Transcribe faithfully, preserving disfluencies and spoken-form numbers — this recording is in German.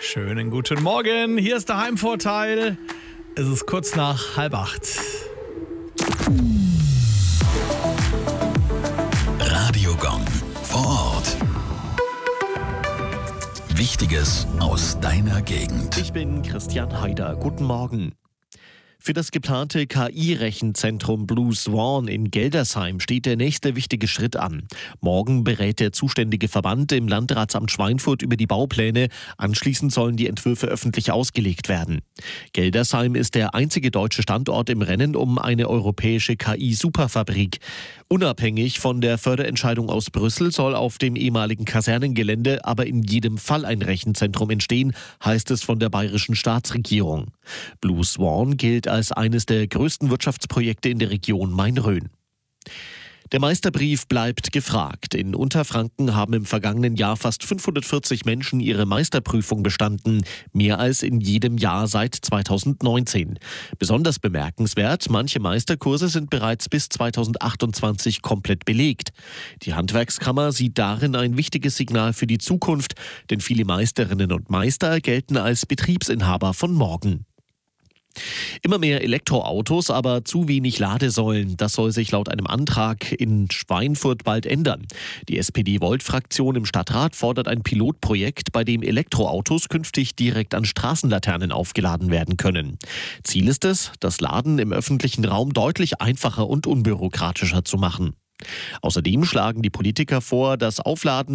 Schönen guten Morgen, hier ist der Heimvorteil. Es ist kurz nach halb acht. Radiogong vor Ort. Wichtiges aus deiner Gegend. Ich bin Christian Haider. Guten Morgen. Für das geplante K I-Rechenzentrum Blue Swan in Geldersheim steht der nächste wichtige Schritt an. Morgen berät der zuständige Verband im Landratsamt Schweinfurt über die Baupläne. Anschließend sollen die Entwürfe öffentlich ausgelegt werden. Geldersheim ist der einzige deutsche Standort im Rennen um eine europäische K I-Superfabrik. Unabhängig von der Förderentscheidung aus Brüssel soll auf dem ehemaligen Kasernengelände aber in jedem Fall ein Rechenzentrum entstehen, heißt es von der bayerischen Staatsregierung. Blue Swan gilt als eines der größten Wirtschaftsprojekte in der Region Main-Rhön. Der Meisterbrief bleibt gefragt. In Unterfranken haben im vergangenen Jahr fast fünfhundertvierzig Menschen ihre Meisterprüfung bestanden, mehr als in jedem Jahr seit zweitausendneunzehn. Besonders bemerkenswert, manche Meisterkurse sind bereits bis zweitausendachtundzwanzig komplett belegt. Die Handwerkskammer sieht darin ein wichtiges Signal für die Zukunft, denn viele Meisterinnen und Meister gelten als Betriebsinhaber von morgen. Immer mehr Elektroautos, aber zu wenig Ladesäulen. Das soll sich laut einem Antrag in Schweinfurt bald ändern. Die S P D-Volt-Fraktion im Stadtrat fordert ein Pilotprojekt, bei dem Elektroautos künftig direkt an Straßenlaternen aufgeladen werden können. Ziel ist es, das Laden im öffentlichen Raum deutlich einfacher und unbürokratischer zu machen. Außerdem schlagen die Politiker vor, das Aufladen